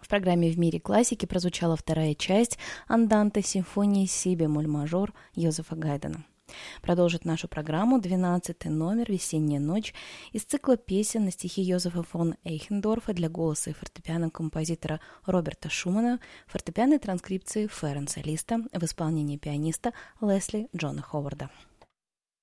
В программе «В мире классики» прозвучала вторая часть анданте симфонии си бемоль мажор Йозефа Гайдна. Продолжит нашу программу 12-й номер «Весенняя ночь» из цикла песен на стихи Йозефа фон Эйхендорфа для голоса и фортепиано композитора Роберта Шумана, фортепианной транскрипции Ференца Листа в исполнении пианиста Лесли Джона Ховарда.